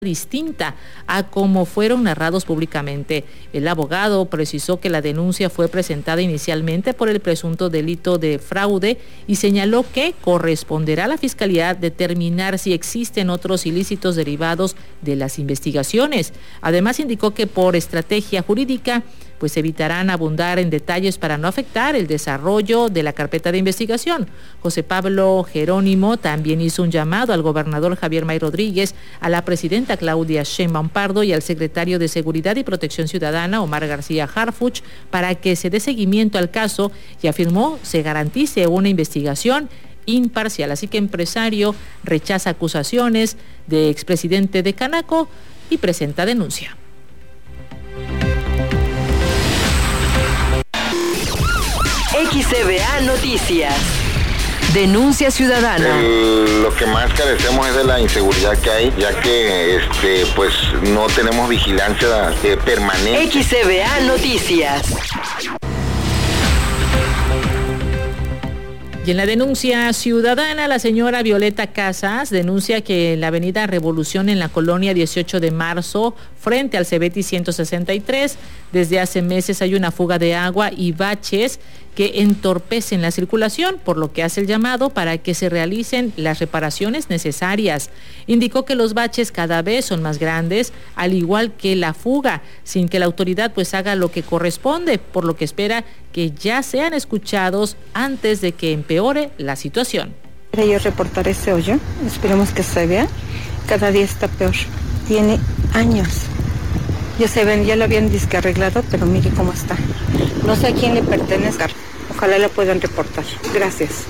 distinta a como fueron narrados públicamente. El abogado precisó que la denuncia fue presentada inicialmente por el presunto delito de fraude y señaló que corresponderá a la Fiscalía determinar si existen otros ilícitos derivados de las investigaciones. Además, indicó que por estrategia jurídica pues evitarán abundar en detalles para no afectar el desarrollo de la carpeta de investigación. José Pablo Jerónimo también hizo un llamado al gobernador Javier May Rodríguez, a la presidenta Claudia Sheinbaum Pardo y al secretario de Seguridad y Protección Ciudadana, Omar García Harfuch, para que se dé seguimiento al caso y afirmó se garantice una investigación imparcial. Así que empresario rechaza acusaciones de expresidente de Canaco y presenta denuncia. XCBA Noticias. Denuncia ciudadana. Lo que más carecemos es de la inseguridad que hay, ya que pues no tenemos vigilancia permanente. XCBA Noticias. Y en la denuncia ciudadana, la señora Violeta Casas denuncia que en la avenida Revolución en la colonia 18 de marzo, frente al Cebeti 163, desde hace meses hay una fuga de agua y baches que entorpecen la circulación, por lo que hace el llamado para que se realicen las reparaciones necesarias. Indicó que los baches cada vez son más grandes, al igual que la fuga, sin que la autoridad pues haga lo que corresponde, por lo que espera que ya sean escuchados antes de que empeore la situación. Yo reportar ese hoyo, esperemos que se vea, cada día está peor, tiene años. Ya lo habían disque arreglado, pero mire cómo está. No sé a quién le pertenece. Ojalá lo puedan reportar. Gracias.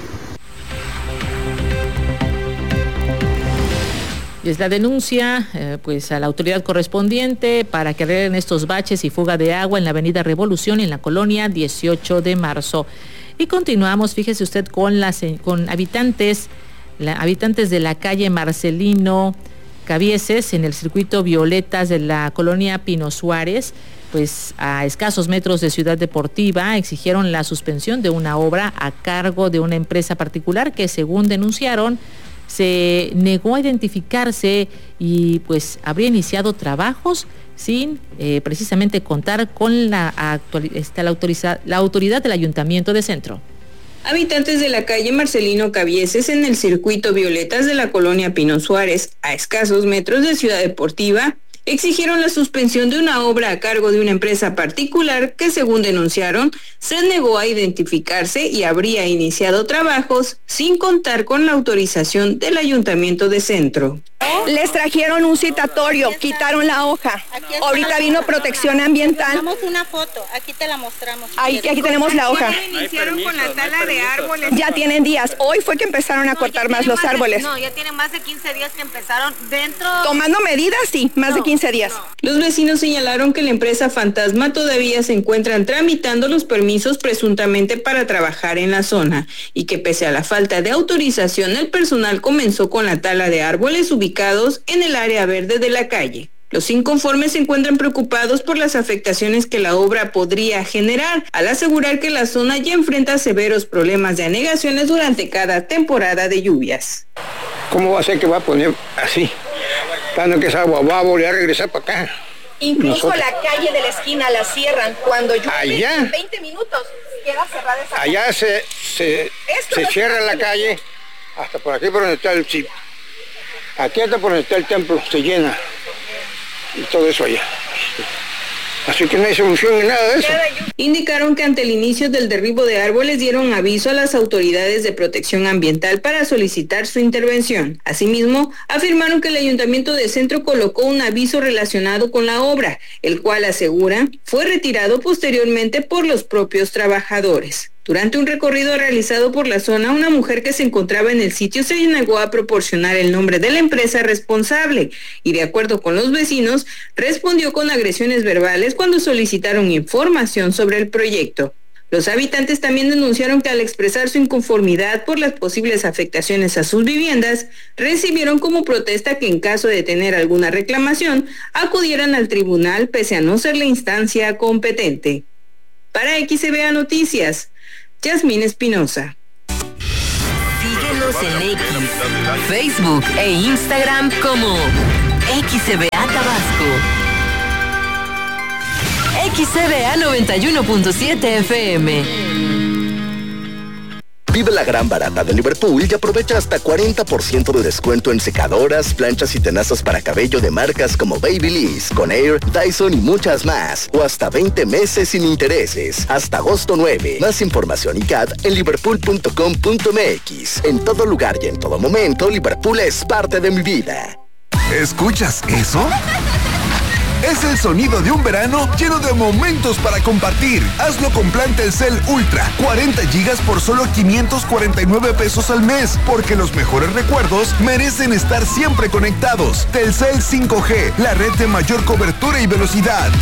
Y es la denuncia pues a la autoridad correspondiente para que arreglen estos baches y fuga de agua en la avenida Revolución en la colonia 18 de marzo. Y continuamos, fíjese usted, con habitantes de la calle Marcelino Cabieses en el circuito Violetas de la colonia Pino Suárez, pues a escasos metros de Ciudad Deportiva, exigieron la suspensión de una obra a cargo de una empresa particular que, según denunciaron, se negó a identificarse y pues habría iniciado trabajos sin precisamente contar con la autoridad del Ayuntamiento de Centro. Habitantes de la calle Marcelino Cabieses en el circuito Violetas de la colonia Pino Suárez, a escasos metros de Ciudad Deportiva, exigieron la suspensión de una obra a cargo de una empresa particular que, según denunciaron, se negó a identificarse y habría iniciado trabajos sin contar con la autorización del Ayuntamiento de Centro. Les trajeron un citatorio, quitaron la hoja. Ahorita vino Protección Ambiental. Tenemos una foto, aquí te la mostramos. Aquí tenemos la hoja. Iniciaron con la tala de árboles. Ya tienen días. Hoy fue que empezaron a cortar más los árboles. No, ya tienen más de 15 días que empezaron dentro. Tomando medidas, sí, más de 15 días. Los vecinos señalaron que la empresa fantasma todavía se encuentran tramitando los permisos presuntamente para trabajar en la zona y que pese a la falta de autorización, el personal comenzó con la tala de árboles ubicados en el área verde de la calle. Los inconformes se encuentran preocupados por las afectaciones que la obra podría generar, al asegurar que la zona ya enfrenta severos problemas de anegaciones durante cada temporada de lluvias. ¿Cómo va a ser que va a poner así? Tanto que esa agua va a volver a regresar para acá. Incluso la calle de la esquina la cierran cuando llueve. Allá, en 20 minutos queda cerrada esa calle. Allá se cierra la calle hasta por aquí por donde está el chip. Aquí hasta por donde está el templo se llena y todo eso allá. Así que no hay solución ni nada de eso. Indicaron que ante el inicio del derribo de árboles dieron aviso a las autoridades de protección ambiental para solicitar su intervención. Asimismo, afirmaron que el Ayuntamiento de Centro colocó un aviso relacionado con la obra, el cual aseguran fue retirado posteriormente por los propios trabajadores. Durante un recorrido realizado por la zona, una mujer que se encontraba en el sitio se negó a proporcionar el nombre de la empresa responsable y, de acuerdo con los vecinos, respondió con agresiones verbales cuando solicitaron información sobre el proyecto. Los habitantes también denunciaron que al expresar su inconformidad por las posibles afectaciones a sus viviendas, recibieron como protesta que en caso de tener alguna reclamación, acudieran al tribunal pese a no ser la instancia competente. Para XCBA Noticias, Yasmín Espinosa. Síguenos en X, Facebook e Instagram como XCBA Tabasco. XCBA 91.7 FM. Vive la gran barata de Liverpool y aprovecha hasta 40% de descuento en secadoras, planchas y tenazas para cabello de marcas como Babyliss, Conair, Dyson y muchas más. O hasta 20 meses sin intereses. Hasta agosto 9. Más información y CAD en liverpool.com.mx. En todo lugar y en todo momento, Liverpool es parte de mi vida. ¿Escuchas eso? Es el sonido de un verano lleno de momentos para compartir. Hazlo con plan Telcel Ultra. 40 gigas por solo 549 pesos al mes. Porque los mejores recuerdos merecen estar siempre conectados. Telcel 5G, la red de mayor cobertura y velocidad.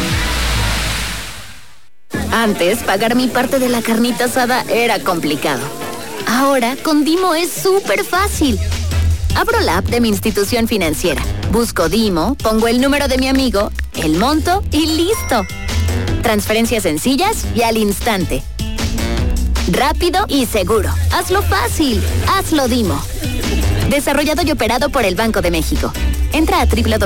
Antes, pagar mi parte de la carnita asada era complicado. Ahora, con Dimo es súper fácil. Abro la app de mi institución financiera, busco Dimo, pongo el número de mi amigo, el monto y listo. Transferencias sencillas y al instante. Rápido y seguro. Hazlo fácil. Hazlo Dimo. Desarrollado y operado por el Banco de México. Entra a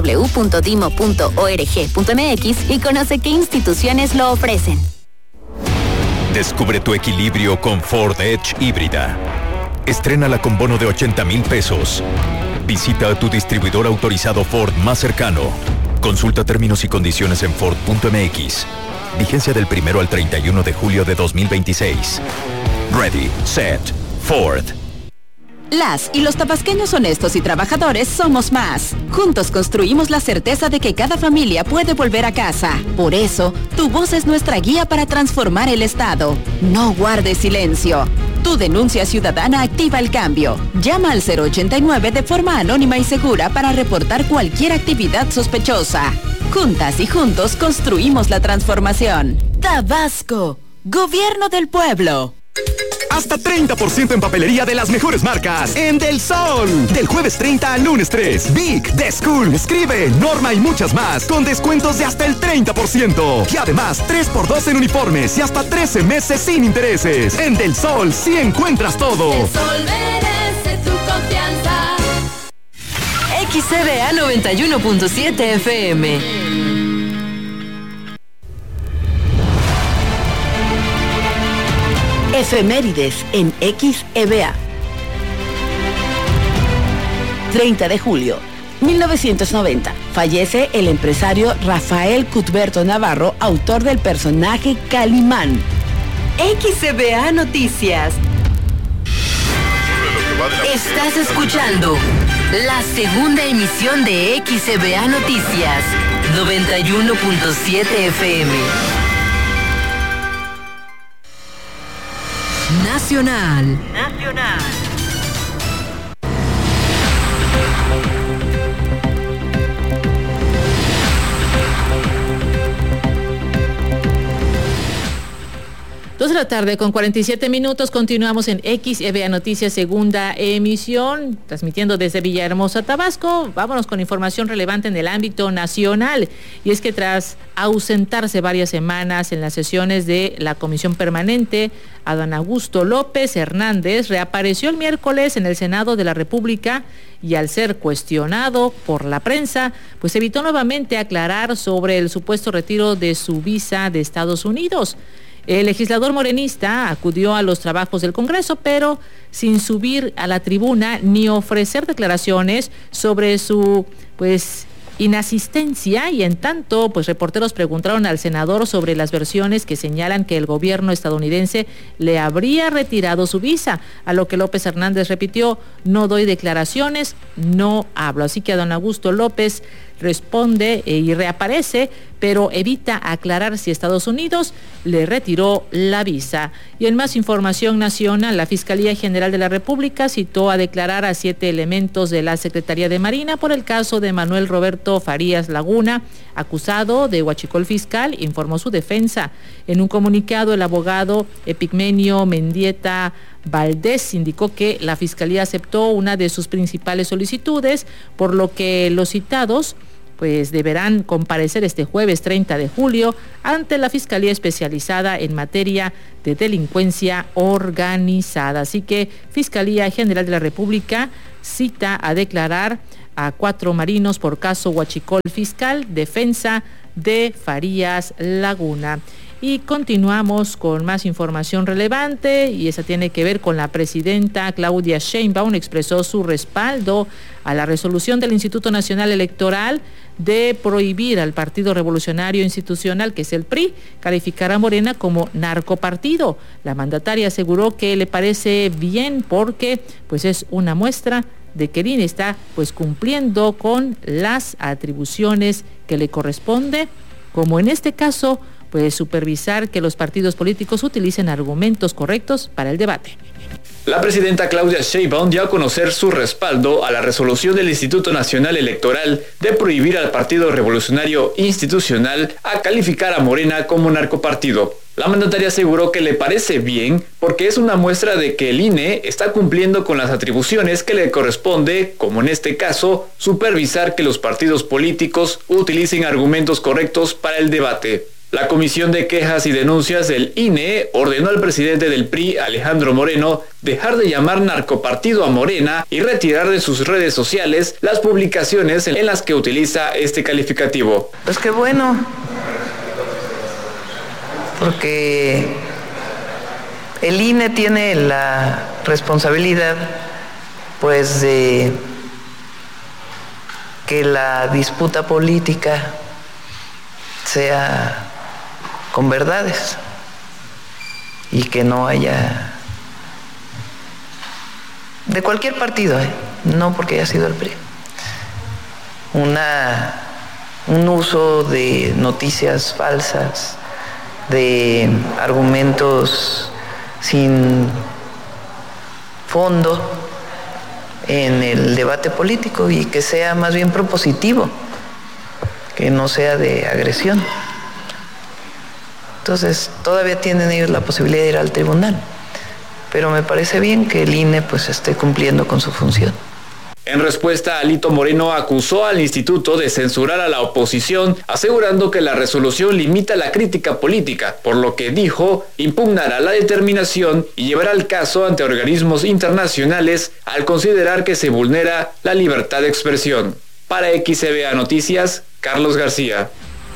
www.dimo.org.mx y conoce qué instituciones lo ofrecen. Descubre tu equilibrio con Ford Edge híbrida. Estrénala con bono de 80,000 pesos. Visita a tu distribuidor autorizado Ford más cercano. Consulta términos y condiciones en Ford.mx. Vigencia del 1 al 31 de julio de 2026. Ready, set, Ford. Las y los tabasqueños honestos y trabajadores somos más. Juntos construimos la certeza de que cada familia puede volver a casa. Por eso, tu voz es nuestra guía para transformar el Estado. No guardes silencio. Tu denuncia ciudadana activa el cambio. Llama al 089 de forma anónima y segura para reportar cualquier actividad sospechosa. Juntas y juntos construimos la transformación. Tabasco, Gobierno del Pueblo. Hasta 30% en papelería de las mejores marcas en Del Sol. Del jueves 30 al lunes 3. Vic, The School, Escribe, Norma y muchas más. Con descuentos de hasta el 30%. Y además 3x2 en uniformes y hasta 13 meses sin intereses. En Del Sol sí encuentras todo. El Sol merece tu confianza. XCBA 91.7 FM. Efemérides en XEBA. 30 de julio, 1990. Fallece el empresario Rafael Cuthberto Navarro, autor del personaje Calimán. XCBA Noticias. Estás escuchando la segunda emisión de XCBA Noticias, 91.7 FM. Nacional. 2 de la tarde con 47 minutos, continuamos en XEBA Noticias, segunda emisión, transmitiendo desde Villahermosa, Tabasco. Vámonos con información relevante en el ámbito nacional, y es que tras ausentarse varias semanas en las sesiones de la Comisión Permanente, Adán Augusto López Hernández reapareció el miércoles en el Senado de la República y al ser cuestionado por la prensa, pues evitó nuevamente aclarar sobre el supuesto retiro de su visa de Estados Unidos. El legislador morenista acudió a los trabajos del Congreso, pero sin subir a la tribuna ni ofrecer declaraciones sobre su inasistencia, y en tanto, reporteros preguntaron al senador sobre las versiones que señalan que el gobierno estadounidense le habría retirado su visa, a lo que López Hernández repitió: no doy declaraciones, no hablo. Así que Adán Augusto López responde y reaparece, pero evita aclarar si Estados Unidos le retiró la visa. Y en más información nacional, la Fiscalía General de la República citó a declarar a 7 elementos de la Secretaría de Marina por el caso de Manuel Roberto Farías Laguna, acusado de huachicol fiscal, informó su defensa. En un comunicado, el abogado Epigmenio Mendieta Valdés indicó que la Fiscalía aceptó una de sus principales solicitudes, por lo que los citados deberán comparecer este jueves 30 de julio ante la Fiscalía Especializada en materia de delincuencia organizada. Así que Fiscalía General de la República cita a declarar a 4 marinos por caso huachicol fiscal, defensa de Farías Laguna. Y continuamos con más información relevante, y esa tiene que ver con la presidenta Claudia Sheinbaum. Expresó su respaldo a la resolución del Instituto Nacional Electoral de prohibir al Partido Revolucionario Institucional, que es el PRI, calificar a Morena como narcopartido. La mandataria aseguró que le parece bien porque pues es una muestra de que el INE está pues cumpliendo con las atribuciones que le corresponde, como en este caso pues supervisar que los partidos políticos utilicen argumentos correctos para el debate. La presidenta Claudia Sheinbaum dio a conocer su respaldo a la resolución del Instituto Nacional Electoral de prohibir al Partido Revolucionario Institucional a calificar a Morena como narcopartido. La mandataria aseguró que le parece bien porque es una muestra de que el INE está cumpliendo con las atribuciones que le corresponde, como en este caso, supervisar que los partidos políticos utilicen argumentos correctos para el debate. La Comisión de Quejas y Denuncias del INE ordenó al presidente del PRI, Alejandro Moreno, dejar de llamar narcopartido a Morena y retirar de sus redes sociales las publicaciones en las que utiliza este calificativo. Pues qué bueno, porque el INE tiene la responsabilidad, pues, de que la disputa política sea con verdades y que no haya de cualquier partido, no porque haya sido el PRI, un uso de noticias falsas, de argumentos sin fondo en el debate político, y que sea más bien propositivo, que no sea de agresión. Entonces, todavía tienen ellos la posibilidad de ir al tribunal, pero me parece bien que el INE pues esté cumpliendo con su función. En respuesta, Alito Moreno acusó al instituto de censurar a la oposición, asegurando que la resolución limita la crítica política, por lo que dijo, impugnará la determinación y llevará el caso ante organismos internacionales al considerar que se vulnera la libertad de expresión. Para XCBA Noticias, Carlos García.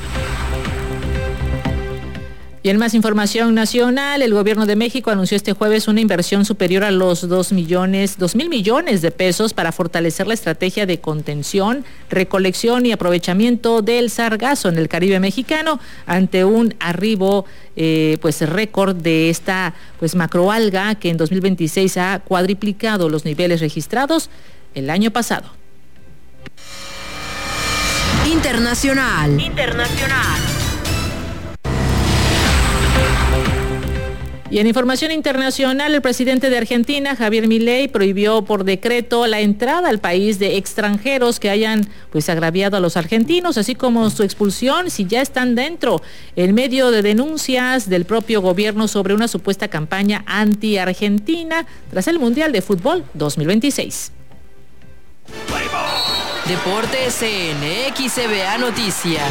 Y en más información nacional, el gobierno de México anunció este jueves una inversión superior a los 2.000 millones de pesos para fortalecer la estrategia de contención, recolección y aprovechamiento del sargazo en el Caribe mexicano ante un arribo récord de esta macroalga que en 2026 ha cuadriplicado los niveles registrados el año pasado. Internacional. Y en información internacional, el presidente de Argentina, Javier Milei, prohibió por decreto la entrada al país de extranjeros que hayan agraviado a los argentinos, así como su expulsión si ya están dentro, en medio de denuncias del propio gobierno sobre una supuesta campaña anti-argentina tras el Mundial de Fútbol 2026. Deportes en XCBA Noticias.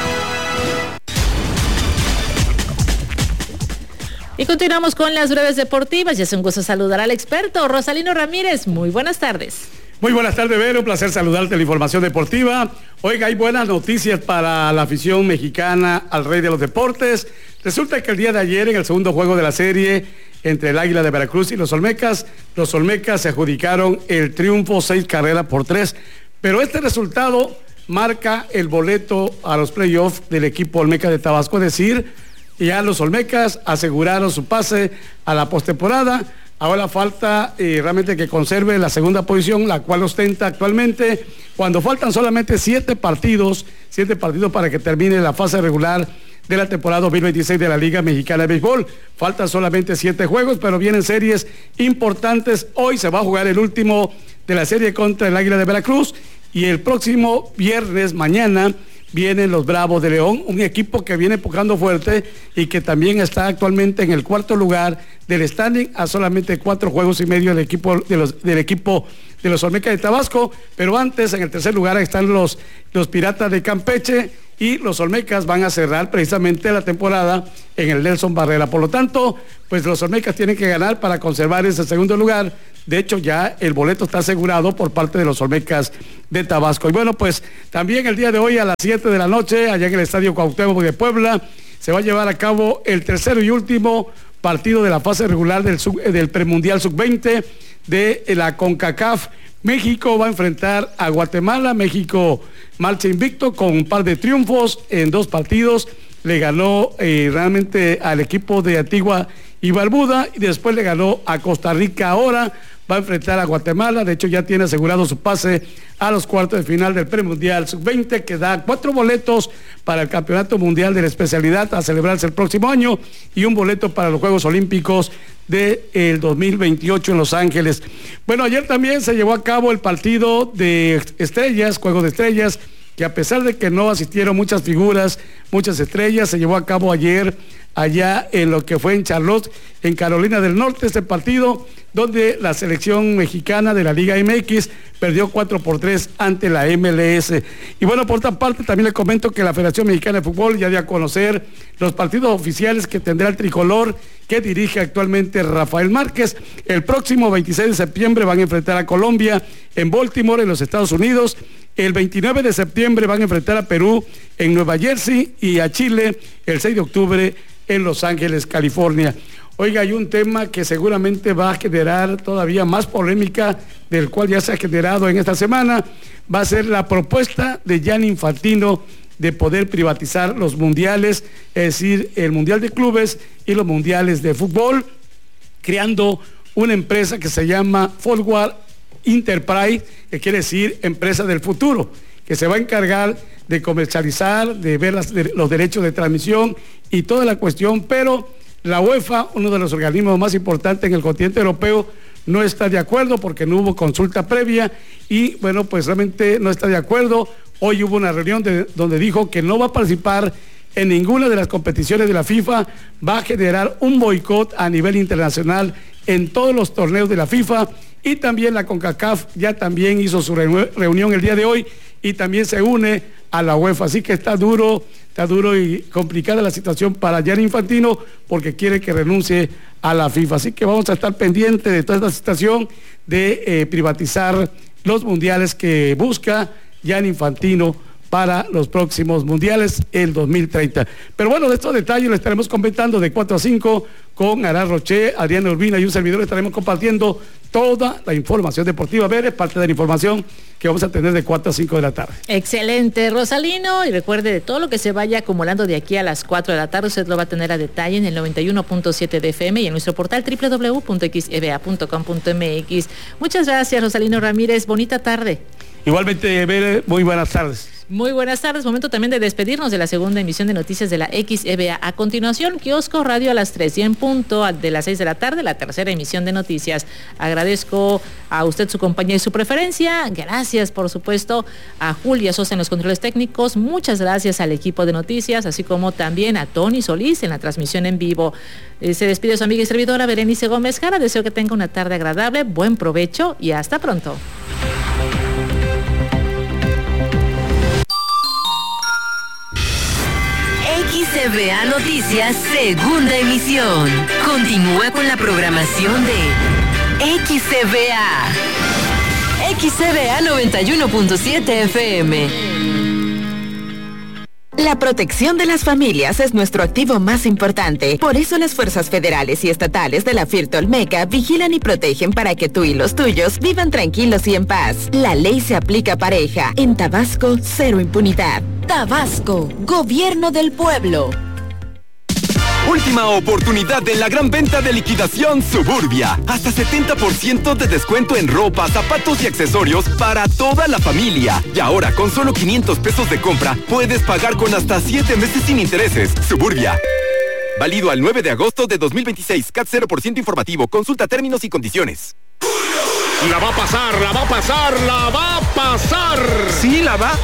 Y continuamos con las breves deportivas. Ya es un gusto saludar al experto Rosalino Ramírez. Muy buenas tardes. Muy buenas tardes, Vero. Un placer saludarte en la información deportiva. Oiga, hay buenas noticias para la afición mexicana al rey de los deportes. Resulta que el día de ayer, en el segundo juego de la serie entre el Águila de Veracruz y los Olmecas se adjudicaron el triunfo 6-3. Pero este resultado marca el boleto a los playoffs del equipo Olmeca de Tabasco, es decir, ya los Olmecas aseguraron su pase a la postemporada. Ahora falta realmente que conserve la segunda posición, la cual ostenta actualmente, cuando faltan solamente 7 partidos para que termine la fase regular de la temporada 2026 de la Liga Mexicana de Béisbol. Faltan solamente 7 juegos, pero vienen series importantes. Hoy se va a jugar el último de la serie contra el Águila de Veracruz, y el próximo viernes, mañana, vienen los Bravos de León, un equipo que viene empujando fuerte y que también está actualmente en el 4º lugar del standing, a solamente 4 juegos y medio del equipo de los Olmecas de Tabasco. Pero antes, en el 3er lugar, están los Piratas de Campeche, y los Olmecas van a cerrar precisamente la temporada en el Nelson Barrera. Por lo tanto, pues los Olmecas tienen que ganar para conservar ese segundo lugar. De hecho, ya el boleto está asegurado por parte de los Olmecas de Tabasco. Y bueno, pues también el día de hoy a las 7 de la noche, allá en el Estadio Cuauhtémoc de Puebla, se va a llevar a cabo el tercero y último partido de la fase regular del premundial sub-20 de la CONCACAF. México va a enfrentar a Guatemala. México marcha invicto con un par de triunfos en 2 partidos. Le ganó realmente al equipo de Antigua y Barbuda y después le ganó a Costa Rica. Ahora va a enfrentar a Guatemala. De hecho, ya tiene asegurado su pase a los cuartos de final del premundial sub-20, que da 4 boletos para el Campeonato Mundial de la especialidad a celebrarse el próximo año y un boleto para los Juegos Olímpicos del 2028 en Los Ángeles. Bueno, ayer también se llevó a cabo el partido de estrellas, Juego de Estrellas, que a pesar de que no asistieron muchas figuras, muchas estrellas, se llevó a cabo ayer allá en lo que fue en Charlotte, en Carolina del Norte, este partido donde la selección mexicana de la Liga MX perdió 4-3 ante la MLS. Y bueno, por otra parte, también les comento que la Federación Mexicana de Fútbol ya dio a conocer los partidos oficiales que tendrá el tricolor que dirige actualmente Rafael Márquez. El próximo 26 de septiembre van a enfrentar a Colombia en Baltimore, en los Estados Unidos. El 29 de septiembre van a enfrentar a Perú en Nueva Jersey y a Chile el 6 de octubre en Los Ángeles, California. Oiga, hay un tema que seguramente va a generar todavía más polémica, del cual ya se ha generado en esta semana. Va a ser la propuesta de Gianni Infantino de poder privatizar los mundiales, es decir, el Mundial de Clubes y los mundiales de fútbol, creando una empresa que se llama Forward Enterprise, que quiere decir empresa del futuro, que se va a encargar de comercializar, de ver los derechos de transmisión y toda la cuestión, pero la UEFA, uno de los organismos más importantes en el continente europeo, no está de acuerdo porque no hubo consulta previa y bueno, pues realmente no está de acuerdo. Hoy hubo una reunión donde dijo que no va a participar en ninguna de las competiciones de la FIFA, va a generar un boicot a nivel internacional en todos los torneos de la FIFA, y también la CONCACAF ya también hizo su reunión el día de hoy y también se une a la UEFA, así que está duro y complicada la situación para Gianni Infantino porque quiere que renuncie a la FIFA, así que vamos a estar pendientes de toda esta situación de privatizar los mundiales que busca Gianni Infantino para los próximos mundiales el 2030. Pero bueno, de estos detalles lo estaremos comentando de 4 a 5 con Aras Roché, Adriana Urbina y un servidor. Estaremos compartiendo toda la información deportiva. Ver, es parte de la información que vamos a tener de 4 a 5 de la tarde. Excelente, Rosalino, y recuerde, de todo lo que se vaya acumulando de aquí a las 4 de la tarde, usted lo va a tener a detalle en el 91.7 de FM y en nuestro portal www.xeba.com.mx. Muchas gracias, Rosalino Ramírez, bonita tarde. Igualmente, Bere, muy buenas tardes. Muy buenas tardes, momento también de despedirnos de la segunda emisión de noticias de la XEBA. A continuación, Kiosco Radio a las 3 y en punto de las 6 de la tarde, la tercera emisión de noticias. Agradezco a usted su compañía y su preferencia. Gracias, por supuesto, a Julia Sosa en los controles técnicos. Muchas gracias al equipo de noticias, así como también a Tony Solís en la transmisión en vivo. Se despide su amiga y servidora Berenice Gómez Jara. Deseo que tenga una tarde agradable, buen provecho y hasta pronto. XEBA Noticias, segunda emisión. Continúa con la programación de XEBA. XEBA 91.7 FM. La protección de las familias es nuestro activo más importante. Por eso las fuerzas federales y estatales de la FIRT Olmeca vigilan y protegen para que tú y los tuyos vivan tranquilos y en paz. La ley se aplica pareja. En Tabasco, cero impunidad. Tabasco, Gobierno del Pueblo. Última oportunidad en la gran venta de liquidación Suburbia. Hasta 70% de descuento en ropa, zapatos y accesorios para toda la familia. Y ahora, con solo 500 pesos de compra, puedes pagar con hasta 7 meses sin intereses. Suburbia. Válido al 9 de agosto de 2026. CAT 0% informativo. Consulta términos y condiciones. La va a pasar, la va a pasar, la va a pasar. Sí, la va.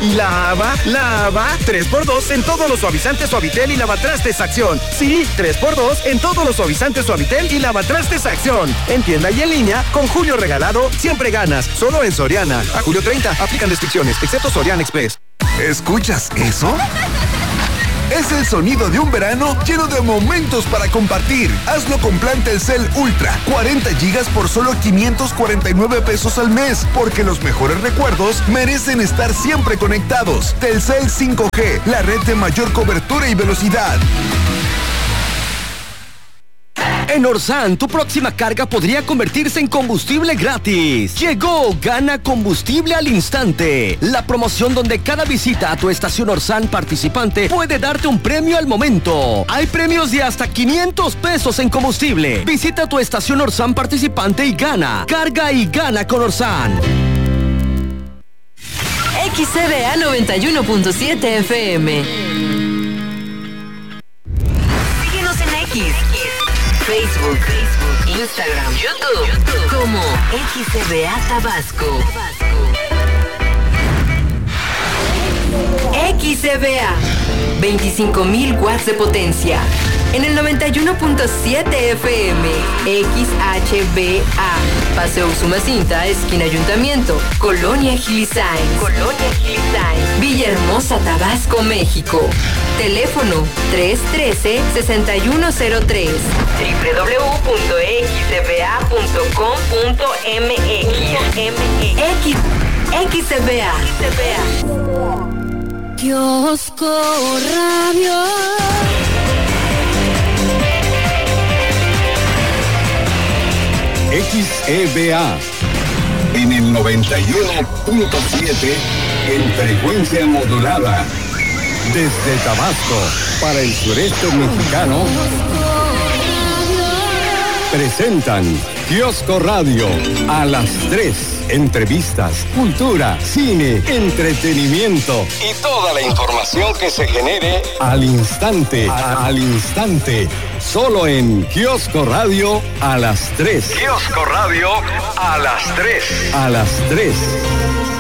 3x2 en todos los suavizantes Suavitel y lavatrastes Acción. Sí, 3x2 en todos los suavizantes Suavitel y lavatrastes Acción. En tienda y en línea, con Julio Regalado, siempre ganas. Solo en Soriana. A julio 30, aplican restricciones, excepto Soriana Express. ¿Escuchas eso? Es el sonido de un verano lleno de momentos para compartir. Hazlo con plan Telcel Ultra, 40 gigas por solo 549 pesos al mes, porque los mejores recuerdos merecen estar siempre conectados. Telcel 5G, la red de mayor cobertura y velocidad. En Orsan, tu próxima carga podría convertirse en combustible gratis. Llegó Gana Combustible al Instante, la promoción donde cada visita a tu estación Orsan participante puede darte un premio al momento. Hay premios de hasta 500 pesos en combustible. Visita tu estación Orsan participante y gana. Carga y gana con Orsan. XCBA 91.7 FM. Síguenos en X, Facebook, Instagram, YouTube, como XCBA Tabasco. XCBA, 25,000 watts de potencia. En el 91.7 FM, XHBA, Paseo Usumacinta, esquina Ayuntamiento, Colonia Gilisain, Villahermosa, Tabasco, México. Teléfono 313-6103. www.xcba.com.mx. XCBA. Kiosco Radio. XEBA en el 91.7 en frecuencia modulada. Desde Tabasco para el sureste mexicano presentan Kiosco Radio a las 3. Entrevistas, cultura, cine, entretenimiento y toda la información que se genere al instante, solo en Kiosco Radio a las 3. Kiosco Radio a las 3.